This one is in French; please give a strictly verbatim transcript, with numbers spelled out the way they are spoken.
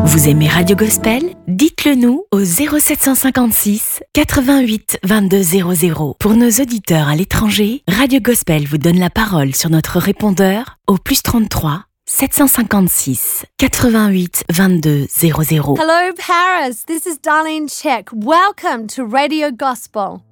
Vous aimez Radio Gospel? Dites-le nous au zéro sept cent cinquante-six quatre-vingt-huit vingt-deux zéro zéro. Pour nos auditeurs à l'étranger, Radio Gospel vous donne la parole sur notre répondeur au plus trente-trois sept cent cinquante-six quatre-vingt-huit vingt-deux zéro zéro. Hello, Paris. This is Darlene Check. Welcome to Radio Gospel.